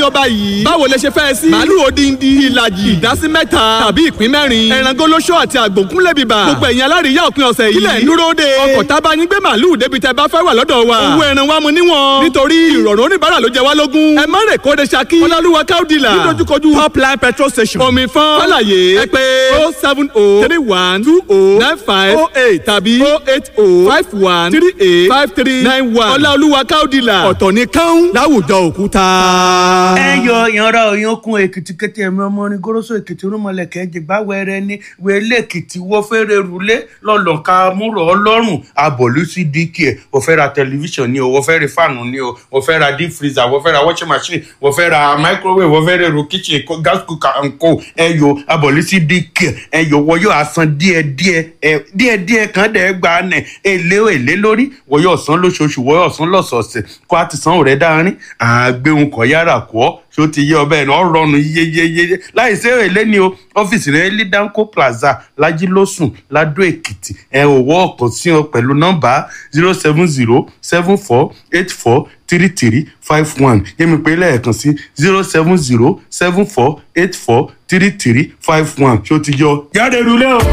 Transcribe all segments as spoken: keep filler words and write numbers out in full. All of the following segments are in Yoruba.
yọba yìí. báwo lẹ ṣe fẹ́ sí. màálù odindi ìlàjì ìdásí mẹ́ta tàbí ìpín mẹ́rin. ẹran gólóṣó àti àgbòkúnlẹ̀ bíbà. gbogbo ẹ̀yin alárìíyá òpin ọ̀sẹ̀ yìí. kílẹ̀ ń dúró de. ọkọ̀ tábà yín gbé màálù débi tẹ́ bá fẹ́ wà lọ́dọ̀ wa. owó ẹran wa mu níwọ̀n. nítorí ìrọ̀rùn oníbàárà ló jẹ wá lógún. ẹ má rè kóde Ṣakí. ọlọ́lúwa káódìlà. nídojúkojú top line petrol station. omi fún. fàlàyé ẹ pé oh seven oh three one two oh nine five oh eight tàbí oh eight oh five one three eight five three nine one. ọlọ́lúwa káódìlà. ọ̀tọ̀ ni káún láwùjọ òkúta. ẹ yọ ìyanra òyìnkùn èkìtì kété ẹ̀mí ọmọ orin goroso èkìtì rúmọlẹ̀kẹ́ jìgbà wẹrẹ ní wẹlé èkìtì wọ́n fẹ́rẹ̀ rúlé lọ́lọ́ka múrò ọlọ́run abọ̀lú sí dk ẹ̀ wọ́n fẹ́ ra tẹlifíṣàn ni o wọ́n fẹ́ ra fáànù ni o wọ́n fẹ́ ra deep freezer wọ́n fẹ́ ra washing machine wọ́n fẹ́ ra microwave wọ́n fẹ́ ra ro kitchen gas cooker and co ẹ yọ abọ̀lú sí dk ẹ yọ wọ́n yóò san díẹ̀díẹ̀ ẹ díẹ̀díẹ̀ kan dẹ̀ gba nẹ̀ èlé èlé lórí wọ́n yóò san lóṣooṣù wọ́n yóò san lọ́sọ̀ọ̀sẹ̀ kó a ti san òrẹ́ dáárín àgbéhùn kọ̀ yára kọ́ ṣó ti yé ọbẹ̀ náà rọrùn yeyeyeye láìsí èlé ni o ọ́fíìsì rẹ̀ ní danco plaza lajilósùn ladó èkìtì ẹ ò wọ́ ọ̀kan sí ọ pẹ̀lú nọ́mbà zero seven zero seven four eight four three three five one yẹ́mi pé lẹ́ẹ̀kan sí zero seven zero seven four eight four three three five one ṣó ti yọ jáde rúlé o.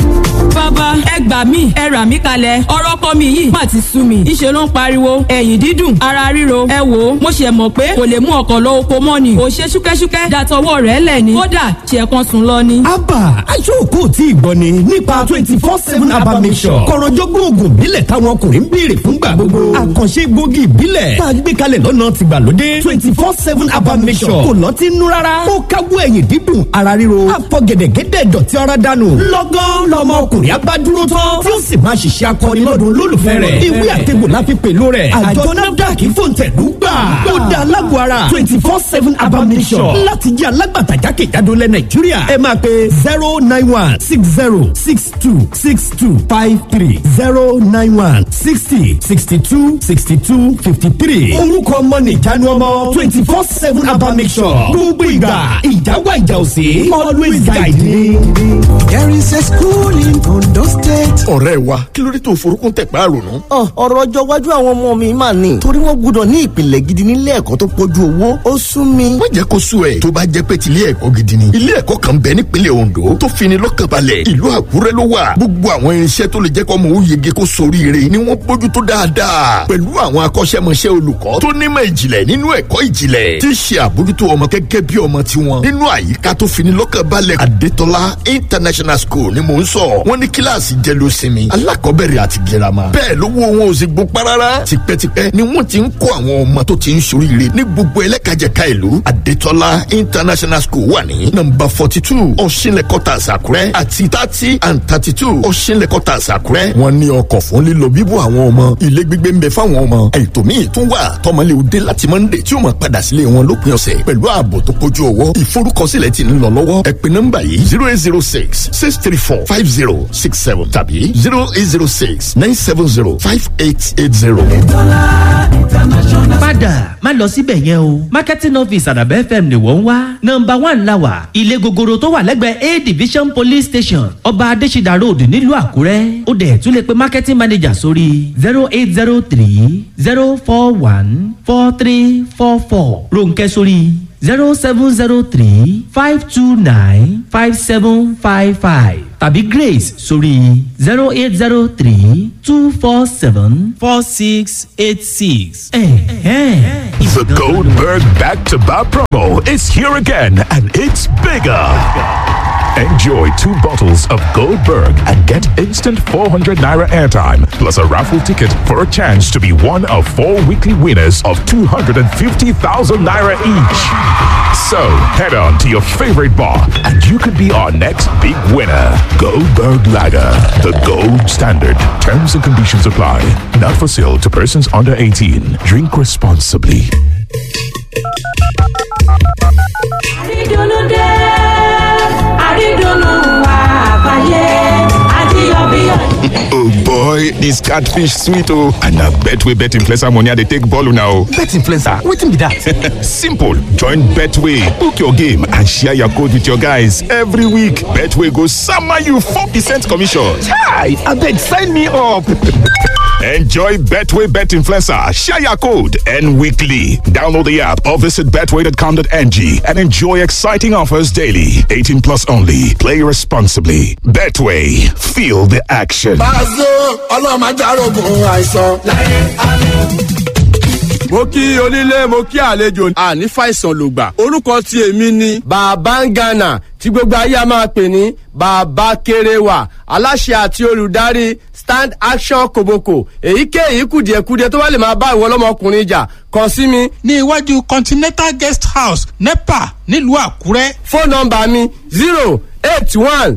bàbá ẹ gbà mí ẹ rà mí kalẹ̀ ọ̀rọ̀ kọ́ mi yìí má ti sú mi ìṣe ló ń pariwo ẹ̀yìn dídùn ara ríro ẹ wò ó mo ṣe mọ̀ pé kò lè mú ọkọ̀ lọ oko mọ́ ni ò ṣe ṣúkẹ́ṣúkẹ́ dàtọwọ́ rẹ̀ lẹ̀ ni kódà ṣe kan sùn lọ ni. abba aṣọ́kù tí ìgbọ́ ni nípa twenty four seven abba mission kọ̀rọ̀jọ́gbọ́n oògùn ìbílẹ̀ táwọn ọkùnrin ń béèrè fúngbà gbogbo àkànṣe gbòógì ìbílẹ̀ tá a gbé kalẹ̀ lọ́nà tìgbàlódé twenty four seven abba mission kò lọ́tí nú rárá ó káwọ́ ẹ̀yìn dídùn ara ríro àfọ̀gẹ̀dẹ̀gẹ̀dẹ̀ dọ̀tí ara dànù lọ́gán lọ́mọ ọkùnrin abádúró tán tí ó sì máa ṣiṣẹ́ akọni lọ́dún lólùfẹ́ rẹ̀ ìwé àtẹ̀gbò la fi pèlú rẹ̀ àjọ nafdac fòǹtẹ̀lú gbà ó dá alágbó ara twenty four seven abba mission láti jẹ́ alágbàtà jákèjádò lẹ̀ nàìjíríà ẹ máa pe zero nine one six zero six two six two five three zero nine one sixty sixty two sixty two fifty three orúkọ ọmọ nìjánu ọmọ twenty four seven abba mission gbogbo ìgbà ìjáwá ìjà òsè always guide me. There is a school in Ondo State. ọ̀rẹ́ wa kí ló dé tó forúkún tẹ̀ pé àrònú. ọ̀rọ̀ ọjọ́ iwájú àwọn ọmọ mi mà ní. torí wọ́n gbọ́dọ̀ ní ìpìlẹ̀ gidi nílé ẹ̀kọ́ tó pójú owó ó sún mi. wọ́n jẹ́ kó sú ẹ̀ tó bá jẹ́ pé tilé ẹ̀kọ́ gidi ni. ilé ẹ̀kọ́ kan bẹ nípínlẹ̀ Ondo tó fini lọ́kàn balẹ̀. ìlú Àkúrẹ́ ló wà. gbogbo àwọn irinṣẹ́ tó lè jẹ́ kó mọ̀ ó yege kó soríire ni wọ́n bójú tó dáadáa. pẹ̀lú àwọn akọ́ṣẹ́mọṣẹ́ olùkọ́ tó nímọ̀ ìjìnlẹ̀ nínú ẹ̀kọ́ ìjìnlẹ̀ tí ṣe àbójútó ọmọ gẹ́gẹ́ bí ọmọ tiwọn. nínú àyíká tó fini lọ́kàn balẹ̀ Adétọ́lá International School ni mò ń sọ. wọ́n ní kíláàsì jẹ́lósinmi alákọ̀ọ́bẹ̀rẹ̀ àti girama. bẹ́ẹ̀ lówó wọn ò sì gbó rárá. tipẹ́tipẹ́ ni wọ́n ti ń kó àwọn ọmọ tó ti ń ṣoríire ní gbogbo ẹlẹ́kajẹ̀ka ìlú. Adétọ́lá International School wà ní nọ́mbà forty two Ọ̀ṣinlẹ̀ quarters Àkúrẹ́ àti thirty and thirty two Ọ̀ṣinlẹ̀ quarters Àkúrẹ́. wọ́n ní ọkọ̀ fún lílọ bíbọ̀ àwọn ọmọ. ilé gbígbé ń bẹ fáwọn ọmọ. ètò míì tún wà tọmọlé òde láti Monday tí ó máa padà sílé wọn lópin ọ̀sẹ̀ pẹ̀lú ààbò tó pójú owó. ìforúkọsílẹ̀ ti ń lọ lọ́wọ́. ẹ pè nọ́mbà yìí zero eight zero six six three four five zero six seven tàbí zero eight zero six nine seven zero five eight eight zero. padà má lọ síbẹ̀ yẹn o marketing office àdàbẹ́ fm ni wọ́n ń wá nọ́mbà one la wà ilé gogoro tó wà lẹ́gbẹ̀ẹ́ a division police station ọba adésídà road nílùú àkúrẹ́ ó dẹ̀ tún lè pe marketing manager sórí zero eight zero three zero four one four three four four ronkẹ́ sórí zero seven zero three five two nine five seven five five tàbí grace sórí zero eight zero three two four seven four six eight six. The Goldberg back-to-back promo is here again and it's bigger. Enjoy two bottles of Goldberg and get instant four hundred naira airtime plus a raffle ticket for a chance to be one of four weekly winners of two hundred fifty thousand naira each. So head on to your favorite bar and you could be our next big winner. Goldberg Lager, the gold standard. Terms and conditions apply. Not for sale to persons under eighteen. Drink responsibly. àrídùnnú wa àgbáyé àti ọbí Oh boy, this catfish sweet oh. And I bet we bet influencer money I dey take ball now. Bet influencer, wetin be that? Simple. Join Betway. Book your game and share your code with your guys every week. Betway go sama you four percent commission. Hi, abeg sign me up. Enjoy Betway Bet Influencer. Share your code and weekly. Download the app or visit betway dot com dot n g and enjoy exciting offers daily. eighteen plus only. Play responsibly. Betway. Feel the action. mo kí onílé mo kí àlejò àní fàìsàn lògbà orúkọ tí èmi ni Babangana tí gbogbo ayé a máa pè ní bàbá kéréwà aláṣẹ àti olùdarí Stand Action Koboko èyíkéyìí kùdìẹ̀kudiẹ tó bá lè máa bá ìwọ ọlọ́mọkùnrin jà kàn sí mi. ní iwájú Continental Guest House NEPA nílùú Àkúrẹ́. fóònù nọ́mbà mi zero eight one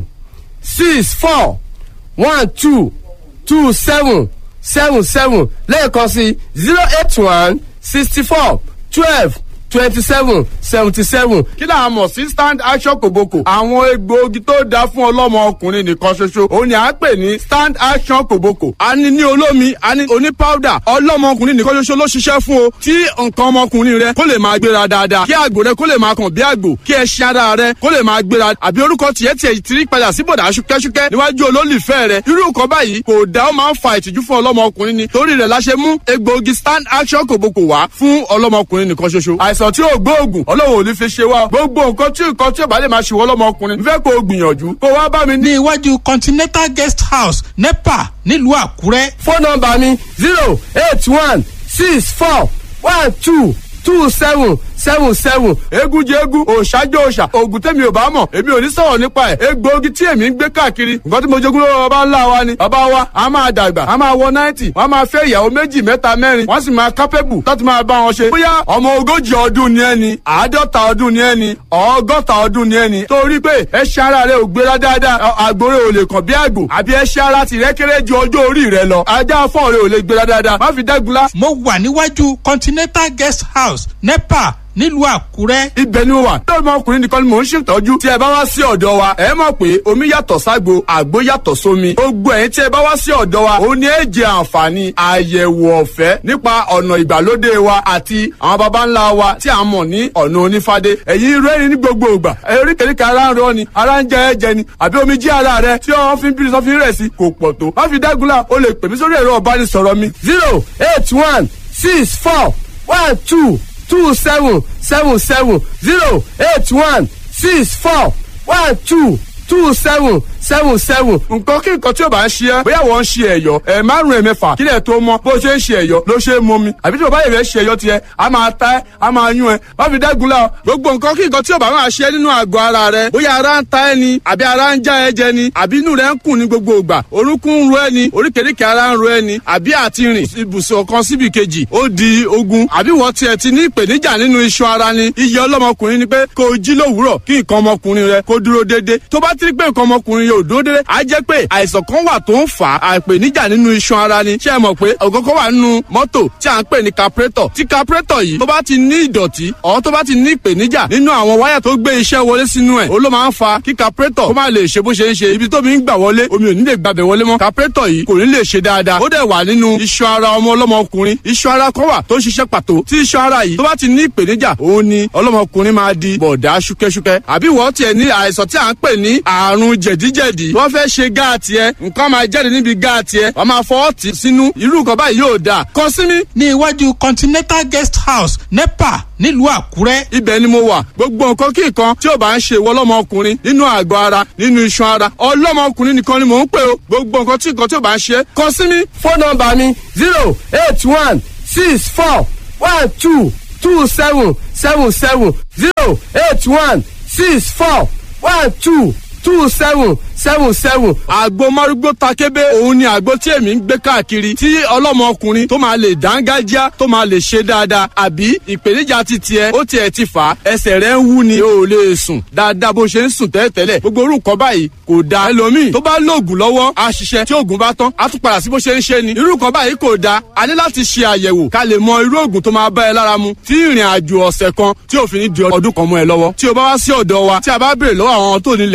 six four one two two seven seven seven lẹ́ẹ̀kan sí zero eight one sixty four twelve twenty seven seventy seven. kí là á mọ̀ sí Stand Action Koboko. àwọn egbòogi tó dáa fún ọlọ́mọ ọkùnrin nìkan ṣoṣo òun ni à ń pè ní Stand Action Koboko. a ní ní olómi a ní oní powder ọlọ́mọ ọkùnrin nìkan ṣoṣo ló ṣiṣẹ́ fún o. tí nǹkan ọmọkùnrin rẹ kó lè máa gbéra dáadáa kí àgbò rẹ kó lè máa kàn bí àgbò kí ẹṣin ara rẹ kó lè máa gbéra àbí orúkọ tiẹ̀ tiẹ̀ ti rí padà sí bọ̀dà ṣúkẹ́ṣúkẹ́ níwájú olólùfẹ́ rẹ irú nǹkan báyìí kò dá ó máa ń fa ìtìjú fún ọlọ́mọ ọkùnrin ni torí rẹ̀ la ṣe mú egbòogi Stand Action Koboko wá fún ọlọ́mọ ọkùnrin nìkan ṣoṣo. àìsàn tí ò gbóògùn ọlọ́run ò ní fi ṣe wá gbogbo nǹkan tí nǹkan tí ò bá lè máa ṣe wọ́n lọ́mọkùnrin fẹ́ kó o gbìyànjú kó wá bá mi ní iwájú Continental Guest House NEPA nílùú Àkúrẹ́. fóònù nọ́mbà mi zero eight one six four one two two seven seven seven egun jẹ egun òòṣàjọ òòṣà oògùn tẹ̀mí ò bá mọ̀ èmi ò ní sọ̀rọ̀ nípa ẹ̀ egbòogi tí èmi ń gbé káàkiri nǹkan tí mo jogún lọ́wọ́ bàbá ńlá wa ni bàbá wa a máa dàgbà a máa wọ náìtì wọ́n máa fẹ́ ìyàwó méjì mẹ́ta mẹ́rin wọ́n sì máa kápẹ́bù láti máa bá wọn ṣe bóyá ọmọ ogójì ọdún ni ẹni àádọ́ta ọdún ni ẹni ọgọ́ta ọdún ni ẹni torí pé ẹṣin ara rẹ ò gbéra dáadáa àgbòrè ò lè kàn bí àgbò àbí ẹṣin ara tìrẹ kéré ju ọjọ́ orí rẹ lọ ajá fọ́ọ̀ rẹ ò lè gbéra dáadáa má fi dẹ́gunlá. mo wà níwájú Continental Guest House NEPA nílùú Àkúrẹ́. ibẹ̀ ni mo wà. lórí ọmọkùnrin nìkan ni mò ń ṣètọ́jú. tí ẹ bá wá sí ọ̀dọ̀ wa ẹ mọ̀ pé omi yàtọ̀ ságbo àgbo yàtọ̀ sómi. gbogbo ẹ̀yin tí ẹ bá wá sí ọ̀dọ̀ wa ó ní ẹ jẹ àǹfààní àyẹ̀wò ọ̀fẹ́ nípa ọ̀nà ìgbàlódé wa àti àwọn baba ńlá wa tí a mọ̀ ní ọ̀nà onífádé. ẹ̀yin rẹ́rìn ní gbogbo ìgbà eríkèéríkèé ara ń rọ ni ara ń jẹ ẹ̀jẹ̀ ni àbí omi jí ara rẹ tí wọ́n fi ń bírí sọ́fin rẹ̀ sí kò pọ̀ tó. wọ́n fi dágunlá o lè pè mí sórí ẹ̀rọ ọ̀bánisọ̀rọ̀ mi zero eight one six four one two two seven seven seven zero eight one six four one two two seven seven seven. nǹkan kí nǹkan tí o bá ń ṣe ẹ́ bóyá wọ́n ń ṣe ẹ̀yọ́ ẹ̀ márùn ẹ̀ mẹ́fà kílẹ̀ tó mọ́ bó ṣe ń ṣe ẹ̀yọ́ ló ṣe é mú mi àbí tí o bá yẹ fẹ́ ṣe ẹ̀yọ́ tiẹ̀ a máa ta ẹ́ a máa yún ẹ́ wọ́n fi dẹ́gun la gbogbo nǹkan kí nǹkan tí o bá máa ṣe nínú àgọ́ ara rẹ bóyá ara ń ta ẹ́ ni àbí ara ń já ẹ jẹ ni àbí inú rẹ ń kùn ní gbogbo ìgbà orúnkún ń ro ẹ́ ni oríkèéríkèé ara ń ro ẹ́ ni àbí àti rìn ibùsùn kan síbi kejì ó di ogun àbí wọ́n tiẹ̀ ti ní ìpèníjà nínú iṣan ara ni iye ọlọ́mọkùnrin ni pé kó o jí lówùúrọ̀ kí nǹkan ọmọkùnrin rẹ kó dúró déédéé tó bá ti rí pé nǹkan ọmọkùnrin yóò dúró déédéé á jẹ́ pé àìsàn kan wà tó ń fà á àìpèníjà nínú iṣan ara ni ṣé ẹ mọ̀ pé ògógó wà nínú mọ́tò tí à ń pè ní carburetor tí carburetor yìí tó bá ti ní ìdọ̀tí ọ̀ tó bá ti ní ìpèníjà nínú àwọn wáyà tó gbé iṣẹ́ wọlé sínú ẹ̀ ó ló máa ń fa kí carburetor kó má lè ṣe bó ṣe ń ṣe ibi tó mi ń gbà wọlé omi ò ní lè gbàbẹ̀ wọlé mọ́ carburetor yìí kò ní lè ṣe dáadáa ó dẹ̀ wà nínú iṣan ara ọmọ ọlọ́mọkùnrin iṣan ara kan wà tó ń ṣiṣẹ́ pàtó tí iṣan ara yìí tó bá ti ní ìpèníjà òun ni ọlọ́mọkùnrin máa di bọ̀dá ṣúkẹ́ṣúkẹ́ àbí wọ́n tiẹ̀ ní àìsàn tí à ń pè ní àrùn jẹ̀díjẹ̀dí wọ́n fẹ́ ṣe gáàtì ẹ nǹkan máa jáde níbi gáàtì ẹ wọ́n máa fọwọ́ tì sínú irú nǹkan báyìí yóò dáa kàn sí mi. ní iwájú Continental Guest House NEPA nílùú Àkúrẹ́. ibẹ̀ ni mo wà gbogbo nǹkan kí nǹkan tí ò bá ń ṣe ìwọ ọlọ́mọkùnrin nínú àgọ́ ara nínú iṣan ara ọlọ́mọkùnrin nìkan ni mò ń pè o gbogbo nǹkan tí nǹkan tí ò bá ń ṣe kàn sí mi. fóònù nọ́mbà mi zero eight one six four one two two seven seven seven zero eight one six four one two two seven seven seven. àgbo márúgbó takébé òun ni àgbo tí èmi ń gbé káàkiri tí ọlọ́mọkùnrin tó máa lè dángájá tó máa lè ṣe dáadáa àbí ìpèníjà ti tiẹ̀ ó tiẹ̀ ti fà á ẹsẹ̀ rẹ̀ ń wú ni o ò lè sùn dáadáa bó ṣe ń sùn tẹ́lẹ̀tẹ́lẹ̀ gbogbo orúkọ báyìí kò da ẹlòmíì tó bá lóògùn lọ́wọ́ á ṣiṣẹ́ tí oògùn bá tán á tún padà sí bó ṣe ń ṣe ni irúkọ báyìí kò da a ní láti ṣe àyẹ̀wò ká lè mọ irú oògùn tó máa bá ẹ lára mu tí ìrìn àjò ọ̀sẹ̀ kan tí òfin ní di ọdún kan mọ́ ẹ lọ́wọ́ tí o bá wá sí ọ̀dọ̀ wa tí a bá béèrè lọ́wọ́ àwọn tó nílẹ̀ àá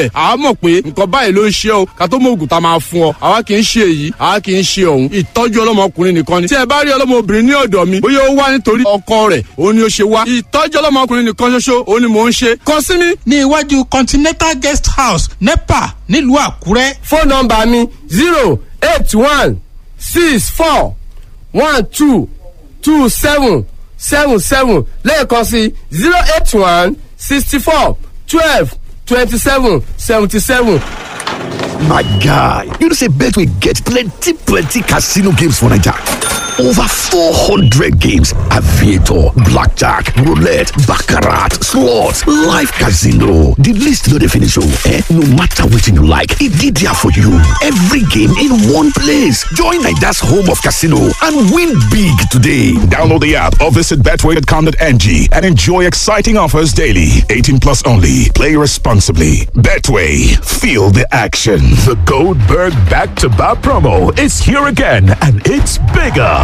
mọ̀ pé nǹkan báyìí ló ń ṣe o ká tó mọ òògùn tá a máa fún ọ àwa kì í ṣe èyí àwa kì í ṣe òun ìtọ́jú ọlọ́mọkùnrin nìkan ni tí ẹ bá rí ọlọ́mọbìnrin ní ọ̀dọ̀ mi bóyá ó wá nítorí ọkọ rẹ̀ òun ni ó ṣe wá ìtọ́jú ọlọ́mọkùnrin nìkan ṣoṣo òun ni mò ń ṣe kàn sí mi. ní iwájú continental guest house nepa nílùú àkúrẹ́. fóònù nọ́mbà mi zero eight one six four one two two seven seven seven lẹ́ẹ̀kan sí zero eight one sixty four twelve twenty seven seventy seven. My guy, you know say Betway get plenty plenty casino games for Naija. Over four hundred games, aviator, blackjack, roulette, baccarat, slots, live casino. The list no dey finish oh, eh? No matter wetin you like, e dey there for you. Every game in one place. Join Naija's home of casino and win big today. Download the app or visit betway dot com dot n g and enjoy exciting offers daily. eighteen plus only. Play responsibly. Betway, feel the action. The Goldberg back-to-back promo is here again, and it's bigger.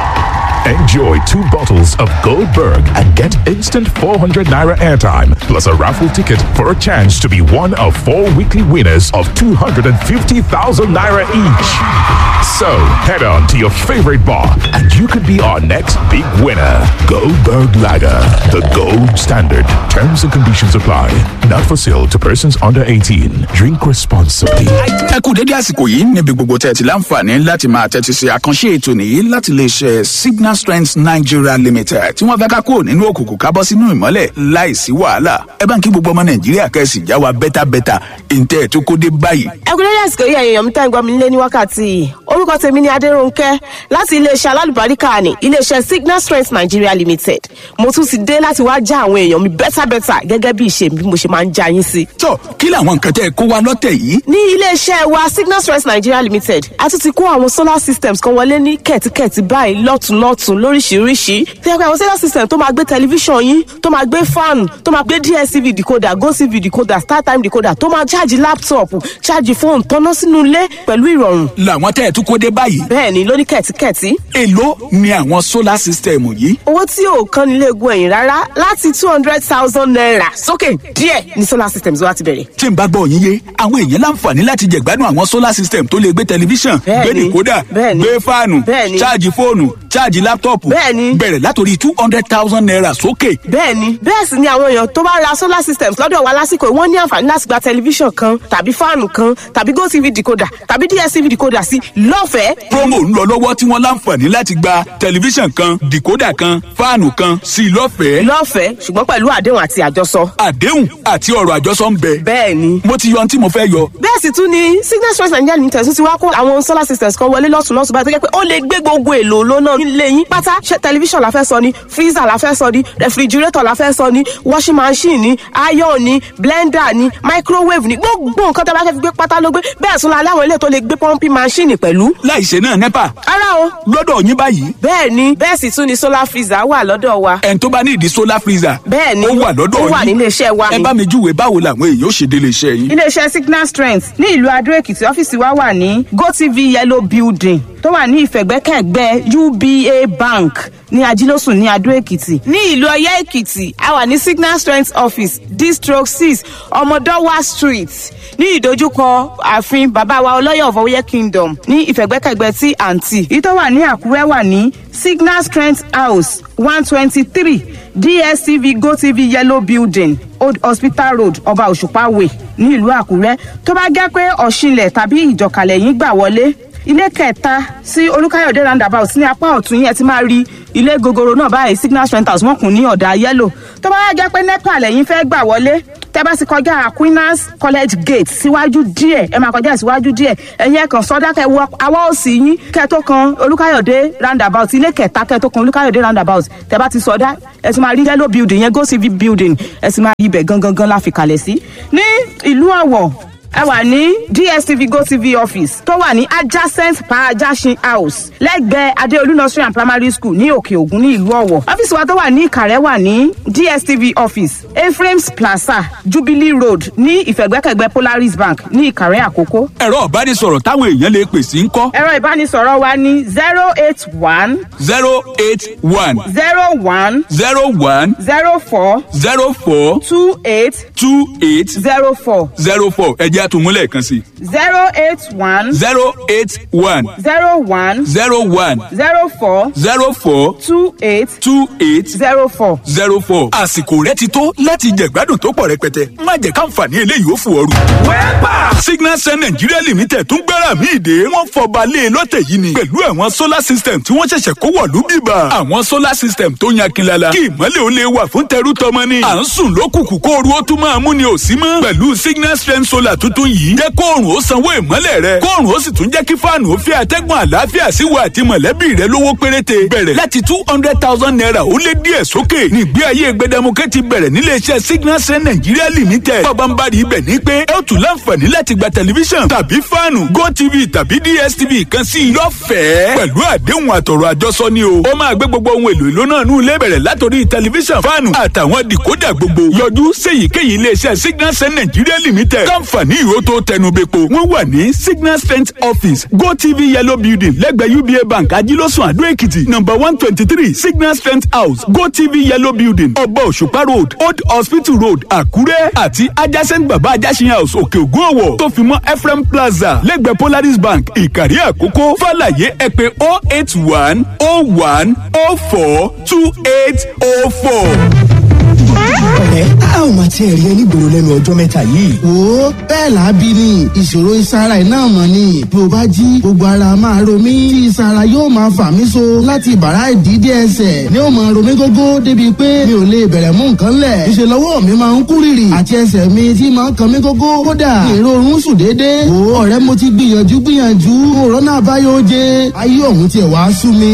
Enjoy two bottles of Goldberg and get instant four hundred naira airtime plus a raffle ticket for a chance to be one of four weekly winners of two hundred fifty thousand naira each. So head on to your favorite bar and you could be our next big winner. Goldberg Lager, the gold standard. Terms and conditions apply. Not for sale to persons under eighteen. Drink responsibly. Ẹ kú dédé àsìkò yìí níbi gbogbo tẹ́ ti láǹfààní láti máa tẹ́tí sí àkànṣe ètò nìyí láti lè ṣe Signal Strength Nigeria Limited tí wọ́n fẹ́ ká kúrò nínú òkùnkùn ká bọ́ sínú ìmọ́lẹ̀ láìsí wàhálà. Ẹ bá ń kí gbogbo ọmọ Nàìjíríà kẹ́sì já wa bẹ́tàbẹ́tà ìǹtẹ́ tó kó dé báyìí. Ẹ kú dédé àsìkò yìí èèyàn mi tá ń gbọ́ mi lé ní wákàtí. Orúkọ tèmi ni Adérónkẹ́ láti iléeṣẹ́ alálùbáríkà ní iléeṣẹ́ Signal Strength Nigeria Limited. Mo tún ti dé láti wá já àwọn èèyàn mi bẹ́tàbẹ́tà gẹ́gẹ́ bí ìṣe bí mo ṣe máa ń já yín sí. Tó kí làwọn nǹkan tẹ́ kó wa lọ́tẹ̀ yìí? Ní iléeṣẹ́ wa Signal Strength Nigeria Limited a tún ti kó àwọn solar systems kan wọlé ní kẹ̀tíkẹ̀tí báyìí lọ́tùnlọ́tùn lóríṣiríṣi. Tí a pé àwọn solar system tó máa gbé tẹlifíṣàn yín, tó máa gbé fan, tó máa gbé D S T V decoder, GoTV decoder, StarTime decoder, tó máa charge laptop, charge phone, tọ́ná sínú ilé pẹ̀lú ìrọ̀rùn. Làwọn tẹ́ ẹ̀ tún kó dé báyìí. Bẹ́ẹ̀ni lóní kẹ̀tíkẹ̀tí. Èló ni àwọn solar system yìí? Owó tí ò kan nílé egun ẹ̀yìn rárá láti two hundred thousand naira sókè díẹ̀ ni solar systems wa ti bẹ̀rẹ̀. Tí n bá gbọ́ yín yé, àwọn èèyàn láǹfààní láti jẹ̀gbádùn àwọn solar system tó lè gbé tẹlifíṣàn, gbé decoder, gbé fáànù, ṣáàjì fóònù, ṣáàjì láptọ̀pù. Bẹ́ẹ̀ni. Bẹ̀rẹ̀ látòrí two hundred thousand naira sókè. Bẹ́ẹ̀ni. Bẹ́ẹ̀ sì ni àwọn èèyàn tó bá ra solar systems lọ́dọ̀ wa lásìkò wọ́n ní àǹfààní láti gba tẹlifíṣàn kan tàbí fáànù kan tàbí GoTV decoder tàbí D S T V decoder sí lọ́fẹ̀ẹ́. Promo ń lọ lọ́wọ́ tí wọ́n láǹfààní láti gba tẹlifíṣàn kan, decoder kan, fáànù kan sí lọ́fẹ̀ẹ́. Lọ́fẹ̀ẹ́ ṣùgbọ́n pẹ̀lú àdéhùn àti àjọsọ. Àdéhùn àti ọ̀rọ̀ àjọsọ ń bẹ. Bẹ́ẹ̀ni. Mo ti yọ ohun tí mo fẹ́ yọ. Bẹ́ẹ̀ sì tún ni Signal Strength Nigeria Limited tún ti wá kó àwọn solar systems kan wọlé lọ́tùn lọ́tùn báyìí tó jẹ́ pé ó lè gbé gbogbo èlò lónà nílé yín pátá. Ṣé tẹlifíṣàn la fẹ́ sọ ni, freezer la fẹ́ sọ ni, refrigerator la fẹ́ sọ ni, washing machine ni, iron ni, blender ni, microwave ni, gbogbo nǹkan tó bá fẹ́ fi gbé pátá ló gbé. Bẹ́ẹ̀ tún la láwọn ilé tó lè gbé pumping machine pẹ̀lú. Láìṣe náà nepa. Ara o. Lọ́dọ̀ yín báyìí. Bẹ́ẹ̀ni, bẹ́ẹ̀ sì tún ni solar freezer wà lọ́dọ̀ wa. Ẹn tó bá ní ìdí solar freezer. Bẹ́ẹ̀ni, ó wà lọ́dọ̀ yín. Ó wà nílé iṣẹ́ wa ni. Ẹ bá mi júwe báwo làwọn èèyàn ó ṣe délé iṣẹ́ yín. Iléeṣẹ́ Signal Strength ní ìlú Adó Èkìtì ọ́fíìsì wa wà ní GoTV Yellow Building tó wà ní ìfẹ̀gbẹ́kẹ̀gbẹ́ U B A Bank ní Ajílósùn ní Adó Èkìtì. Ní ìlú Ọ̀yọ́ Èkìtì a wà ní Signal Strength Office District six Ọmọdọ́wà Street ní ìdojúkọ ààfin bàbá wa Ọlọ́yọ̀ of Ọ̀yọ́ Kingdom ní ìfẹ̀gbẹ́kẹ̀gbẹ́ tí àǹtí. Èyí tó wà ní Àkúrẹ́ wà ní Signal Strength House one twenty-three D S T V GoTV Yellow Building Old Hospital Road Ọba Òṣùpá Way ní ìlú Àkúrẹ́. Tó bá jẹ́ pé Ọ̀ṣinlẹ̀ tàbí Ìjọ̀kàlẹ̀ yín gbà wọlé ilé kẹta sí Olúkáyọ̀dé roundabout ní apá ọ̀tún yẹn ti máa rí ilé gogoro náà báyìí Signal Strength House wọ́n kùn ní ọ̀dà yellow. Tó bá jẹ́ pé nepa lẹ́yìn fẹ́ gbà wọlé tẹ́ bá sì kọjá Aquinas College Gate síwájú díẹ̀ ẹ máa kọjá síwájú díẹ̀ ẹ̀yin ẹ̀ kàn sọ́dá kẹ́ wọ awọ́ òsì yín kẹ́ tó kan Olúkáyọ̀dé roundabout ilé kẹta kẹ́ tó kan Olúkáyọ̀dé roundabout tẹ́ bá ti sọ́dá ẹ ti máa rí yellow building yẹn GoTV building ẹ ti máa rí ibẹ̀ gangan gan la fi kalẹ̀ sí. Ní ìlú Ọ̀wọ̀ ẹ wà ní D S T V GoTV office tó wà ní adjacent Parajasin house lẹ́gbẹ̀ẹ́ Adéolú nursery and primary school ní Òkè Ògùn ní ìlú Ọ̀wọ̀. Ọ́fíìsì wa tó wà ní Ìkàrẹ́ wà ní dstv office ephraim's plaza jubilee road ní ìfẹ̀gbẹ́kẹ̀gbẹ́ polaris bank ní ìkàrẹ́ àkókò. ẹ̀rọ ìbánisọ̀rọ̀ táwọn èèyàn lè pè sí ń kọ́. ẹ̀rọ ìbánisọ̀rọ̀ wa ní zero eight one. zero eight one. zero one. zero one. zero four. zero four. two eight. two eight. zero four. zero four ẹ̀jẹ̀ àtúmúlẹ̀ kan sí. zero eight one. zero eight one. zero one. zero one. zero four. zero four. two eight. two eight. zero four. zero four. àsìkò rẹ ti tó láti jẹ̀gbádùn tó pọ̀ rẹpẹtẹ má jẹ́ káǹfààní eléyìí ó fò ooru. wẹ́pà signal sun nigeria limited tún gbára mi ìdè wọ́n fọba lé e lọ́tẹ̀ yìí ni pẹ̀lú àwọn solar system tí wọ́n ṣẹ̀ṣẹ̀ kó wọ̀lú bíbà. àwọn solar system tó yan kinlala kí ìmọ̀lẹ̀ ó lè wà fún tẹrú tọmọ ni. à ń sùn lókùnkùn kó ooru ó tún máa mú ni ò sí mọ́. pẹ̀lú signal strength solar tuntun yìí jẹ́ kóòrùn ó sanwó ìmọ̀lẹ̀ rẹ kóòrùn ó sì tún jẹ́ kí fáànù ó fi àtẹ́gùn àlàáfíà sí wa àti mọ̀lẹ́bí rẹ lówó péréte bẹ̀rẹ̀ láti two hundred thousand naira ó lé díẹ̀ sókè nígbé ayé gbẹdẹmukẹ́ ti bẹ̀rẹ̀ níléeṣẹ́ signal strength nigeria limited. bọ́bánbárì ibẹ̀ ní pé ẹ ó tún láǹfààní láti gba tẹlifíṣàn tàbí fáànù gotv tàbí dstv kan sí i lọ́fẹ̀ẹ́ pẹ̀lú àdéhùn àtọ̀rọ̀ àjọsọ ni o. ó máa gbé gbogbo ohun èlò ìlú náà nù ilé bẹ̀rẹ̀ látòrí tẹlifíṣàn fáànù àtàwọn dìkódà gbogbo yọjú séyìíkéyìí iléeṣẹ́ signal strength nigeria limited káǹfààní ìró tó tẹnubẹ́po. wọ́n wà ní signal strength office gotv yellow building lẹ́gbẹ̀ẹ́ uba bank ajílọ́sùn àdó èkìtì number one twenty three signal strength house gotv yellow building ọba òṣùpá road old hospital road àkúrẹ́ àti adjacent baba ajásin house òkè ògùn ọ̀wọ̀ tó fi mọ́ ephraim plaza lẹ́gbẹ̀ẹ́ polaris bank ìkàrí àkókò fàlàyé ẹ pè oh eight one oh one oh four two eight oh four. ọ̀rẹ́ a ò máa tiẹ̀ rí ẹ nígboro lẹ́nu ọjọ́ mẹ́ta yìí. wo bẹ́ẹ̀ lábí ni ìṣòro ìsara ẹ̀ náà mọ̀ ni bí o bá jí gbogbo ara máa ro mí tí ìsara yóò máa fà mí so láti bàrá ìdídé ẹsẹ̀ ni ó máa ro mí gógó débi pé mi ò lè bẹ̀rẹ̀ mú nǹkan lẹ̀ ìṣe lọ́wọ́ mi máa ń kú rìrì àti ẹsẹ̀ mi tí máa ń kan mí gógó kódà ìrorun sùn déédéé. wo ọ̀rẹ́ mo ti gbìyànjú gbìyànjú òrónà àbáyọ jẹ ayé ọ̀hún tiẹ̀ wá sú mi.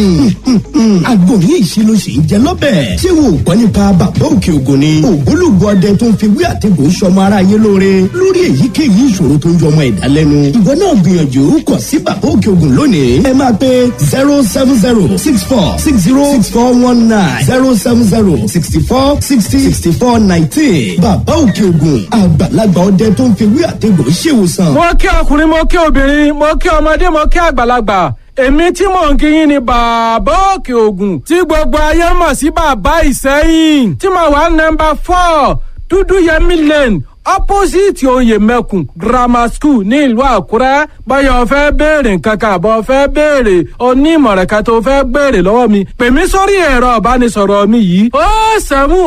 àgbòrí ìṣirò sì ń jẹ lọ́bẹ̀ ṣé wo gbọ́ nípa bàbá òkè ògùn ni ògbólógbò ọdẹ tó ń fi wí àtẹ̀gùn sọmọ ara yé lóore lórí èyíkéyìí ìṣòro tó ń jọmọ ẹ̀dá lẹ́nu. ìwọ náà gbìyànjú kàn sí bàbá òkè ògùn lónìí. ẹ máa pe zero seven zero six four six zero six four one nine zero seven zero sixty four sixty sixty four nineteen. bàbá òkè ògùn àgbàlagbà ọdẹ tó ń fi wí àtẹ̀gùn ṣèwòsàn. mo kí ọkùnrin mo kí obìnrin mo kí ọmọdé mo kí àgbàlagbà èmi tí mò ń kíyìn ni bàbá òkè ògùn tí gbogbo ayé mọ̀ sí bàbá ìsẹ́yìn tí mo wà nọ́mbà four dúdú yẹmí lane opposite oyè mẹ́kùn grammar school ní ìlú àkúrẹ́ báyọ̀ fẹ́ béèrè nǹkan kan àbọ̀ fẹ́ béèrè onímọ̀ràn kan tó fẹ́ béèrè lọ́wọ́ mi pè mí sórí ẹ̀rọ ìbánisọ̀rọ̀ mi yìí ó sẹ́mu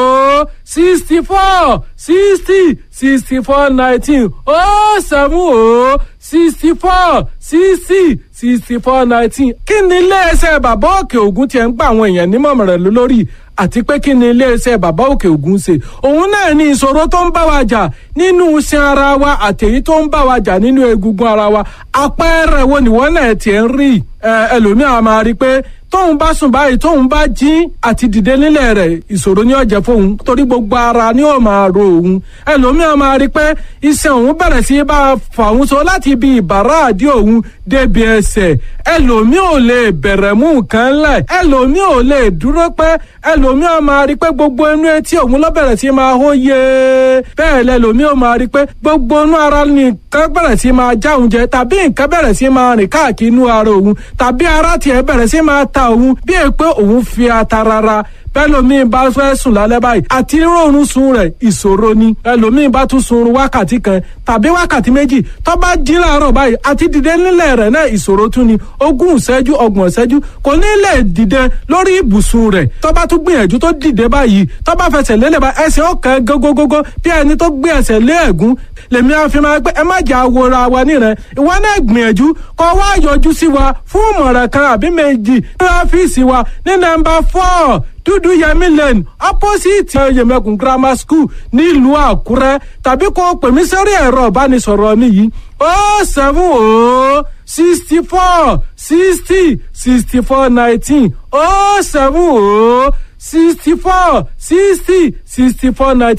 ó sixty four sixty sixty four nineteen ó sẹ́mu ó sixty four sixty sixty four nineteen kí ni iléeṣẹ́ bàbá òkè ògùn tiẹ̀ ń gba àwọn èèyàn nímọ̀ràn lórí àti pé kí ni iléeṣẹ́ bàbá òkè ògùn ṣe òun náà ní ìṣòro tó ń bá wa jà nínú iṣan ara wa àtẹ̀yí tó ń bá wa jà nínú egungun ara wa àpẹẹrẹ wo nìwọ́n náà tiẹ̀ ń rí ẹlòmíràn máa rí i pé tóun bá sùn báyìí tóun bá jí àti dìde nílẹ̀ rẹ̀ ìṣòro ni ó jẹ́ fóun torí gbogbo ara ni ó máa ro òun ẹlòmíràn máa rí i pé iṣan òun bẹ̀rẹ̀ sí bá fà òun so láti ibi ìbàrá àdí òun débi ẹsẹ̀ ẹlòmíràn ò lè bẹ̀rẹ̀ mú nǹkan lẹ̀ ẹlòmíràn ò lè dúró pẹ́ ẹlòmíràn máa rí i pé gbogbo inú etí òun ló bẹ̀rẹ̀ sí máa hó yé bẹ́ẹ̀ lẹ́lòmíràn máa rí i pé gbogbo inú ara nìkan bẹ̀rẹ̀ sí máa já òun jẹ tàbí nǹkan bẹ̀rẹ̀ sí máa rìn káàkiri inú ara òun tàbí ara tiẹ̀ bẹ̀rẹ̀ sí máa ta òun bí è pé òun fi ata rárá bẹ́lòmíì bá fẹ́ sùn lálẹ́ báyìí àti rọrùn sun rẹ̀ ìṣòro ni ẹlòmíì bá tún sun wákàtí kan tàbí wákàtí méjì tó bá jí láàárọ̀ báyìí àti dìde nílẹ̀ rẹ̀ náà ìṣòro tún ni ogún ìṣẹ́jú ọgbọ̀n ìṣẹ́jú kò ní lè dìde lórí ibùsùn rẹ̀ tó bá tún gbìyànjú tó dìde báyìí tó bá fẹsẹ̀ lélẹ̀ bá ẹsẹ̀ ọ̀kan gógógógó bí ẹni tó gbé ẹsẹ̀ lé ẹ̀gún lèmi á fi máa pé ẹ má jà wòra wa níran ìwọ náà gbìyànjú kó wá yọjú sí wa fún ìmọ̀ràn kan àbí méjì ní ọ́fíìsì wa ní nọ́mbà four dúdú yẹmí lane opposite yẹmẹkùn grammar school nílùú àkúrẹ́ tàbí kó pè mí sórí ẹ̀rọ ìbánisọ̀rọ̀ mi yìí ó seven ó sixty four sixty sixty four nineteen ó seven ó sixty four sixty sixty four nineteen.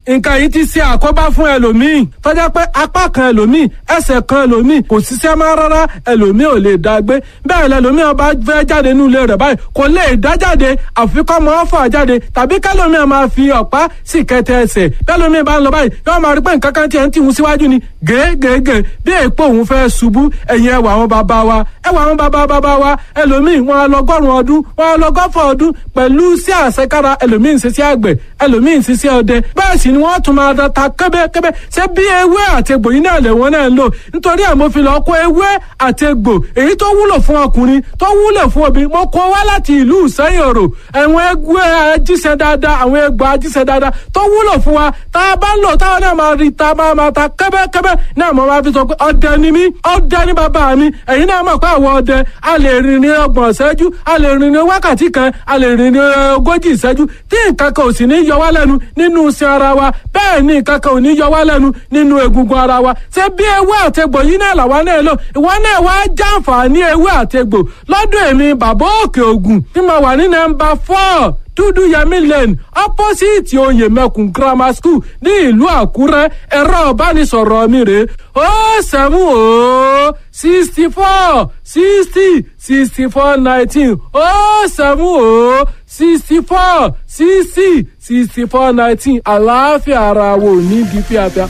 nǹkan yìí ti ṣe àkóbá fún ẹlòmíì tọ́jà pé apá kan ẹlòmíì ẹsẹ̀ kan ẹlòmíì kò ṣiṣẹ́ máa rárá ẹlòmíì ò lè dá gbé bẹ́ẹ̀ lẹlòmíì ọba fẹ́ jáde nínú ilé rẹ̀ báyìí kò lè dá jáde àfikọ́ mọ́ fà jáde tàbí kẹlòmíì máa fi ọ̀pá sì kẹtẹ ẹsẹ̀ bẹ́ẹ̀lòmíì bá ń lọ báyìí yóò máa rí pé nǹkan kan tiẹ̀ ń tìhun síwájú ni gègègè bí èèpo òun fẹ́ ṣubú ẹ̀yìn ẹwà àwọn bàbá wa ẹwà àwọn bàbá bàbá wa ẹlòmíì wọn á lọgọ́rùn ọdún wọn á lọgọ́fọ̀ ọdún pẹ̀lú sí àṣekára ẹlòmíì ń ṣiṣẹ́ àgbẹ̀ ẹlòmíì ń ṣiṣẹ́ ọdẹ bẹ́ẹ̀ sì ni wọ́n tún máa ta kẹ́bẹ́kẹ́bẹ́ ṣé bí ewé àtegbò yìí náà lè wọ́n náà ń lò nítorí ẹ̀ mo fi lọ kó ewé àtegbò èyí tó wúlò fún ọkùnrin tó wúlò fún obìnrin mo kó wá láti ìlú ìsẹ́yìn òrò àwọn ẹgbẹ́ ajíṣẹ́ dáadáa àwọn ẹgbẹ́ ajíṣẹ́ dáadáa tó wúlò fún wa tá a bá ń lò táwọn náà máa rí ta máa máa ta kẹ́bẹ́kẹ́bẹ́ náà mo máa fi sọ pé ọdẹ ni mí ọdẹ ni bàbá mi ẹ̀yin náà mọ̀ pé àwọn ọdẹ a lè rìn ní ọgbọ̀n ìṣẹ́jú a lè rìn ní wákàtí kan a lè rìn ní ogójì ìṣẹ́jú tí nǹkan kan ò sì ní yọ wá lẹ́nu nínú iṣẹ́ ara wa bẹ́ẹ̀ ni nǹkan kan ò ní yọ wá lẹ́nu nínú egungun ara wa ṣé bí ewé àtegbò yìí náà làwa náà lò ìwọ náà wá jàǹfààní ewé àtegbò lọ́dún èmi bàbá òkè ògùn tí mo wà ní nọ́mbà four dúdú yẹmí lane opposite oyè mẹkùn grammar school ní ìlú àkúrẹ́ ẹ̀rọ ìbánisọ̀rọ̀ mi rè ó seven ó sixty four sixty sixty four nineteen ó seven ó sixty four sixty sixty four nineteen àlàáfíà ara wo ní bí fíafíà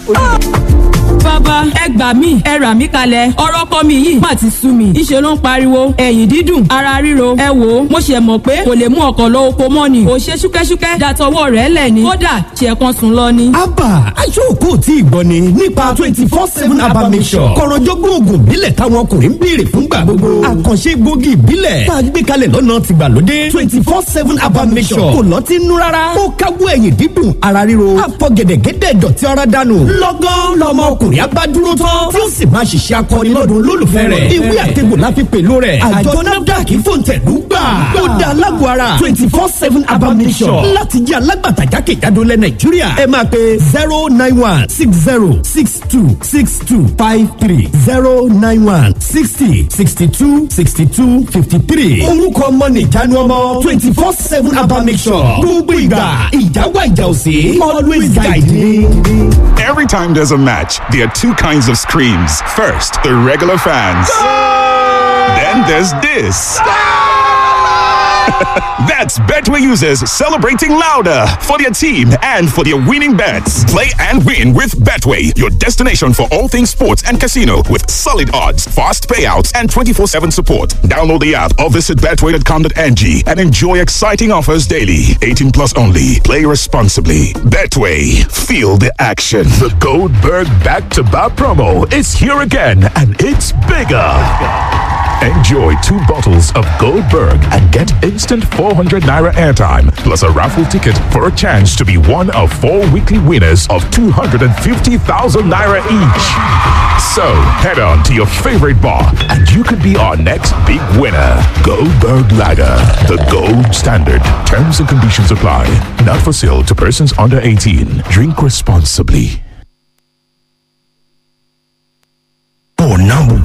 bàbá ẹ gbà mí ẹ rà mí kalẹ̀ ọ̀rọ̀ kọ́ mi yìí má ti sú mi ìṣe ló ń pariwo ẹ̀yìn dídùn ara ríro ẹ wò ó mo ṣe mọ̀ pé kò lè mú ọkọ̀ lọ oko mọ́ ni ò ṣe ṣúkẹ́ṣúkẹ́ dàtọwọ́ rẹ̀ lẹ̀ ni kódà ṣe kan sùn lọ ni. abba aṣọ́ọ̀kù tí ìgbọ́ ni nípa twenty four seven abba mission kọ̀rọ̀jọ́gbọ́n oògùn ìbílẹ̀ táwọn ọkùnrin ń béèrè fún gbà gbogbo àkànṣe gbòógì ìbílẹ̀ tá a gbé kalẹ̀ lọ́nà tìgbàlódé twenty four seven abba mission kò lọ́tí nú rárá ó káwọ́ ẹ̀yìn dídùn ara ríro àfọ̀gẹ̀dẹ̀gẹ̀dẹ̀ dọ̀tí ara dànù lọ́gán lọ́mọ ọkùnrin abádúró tán tí ó sì máa ṣiṣẹ́ akọni lọ́dún olólùfẹ́ rẹ̀ ìwé àtẹ̀gbò la fi pèlò rẹ̀ àjọ nafdac fòǹtẹ̀lú gbà ó dá alágbó ara twenty four seven abamisọ̀ láti jẹ́ alágbàtà jákèjádò lẹ̀ nàìjíríà ẹ máa pe zero nine one six zero six two six two five three zero nine one sixty sixty two sixty two fifty three orúkọ ọmọ nìjánu ọmọ twenty four seven abamisọ̀ gbogbo ìgbà ìjáwá ìjà òsè always guide me. Every time there's a match, there are two kinds of screams. First, the regular fans. Then there's this. That's Betway users celebrating louder for their team and for their winning bets. Play and win with Betway, your destination for all things sports and casino with solid odds, fast payouts, and twenty-four seven support. Download the app or visit betway dot com dot n g and enjoy exciting offers daily. eighteen plus only. Play responsibly. Betway, feel the action. The Goldberg back-to-back promo is here again, and it's bigger. Enjoy two bottles of Goldberg and get instant four hundred naira airtime plus a raffle ticket for a chance to be one of four weekly winners of two hundred fifty thousand naira each. So head on to your favorite bar and you could be our next big winner. Goldberg Lager, the gold standard. Terms and conditions apply. Not for sale to persons under eighteen. Drink responsibly. Oh, number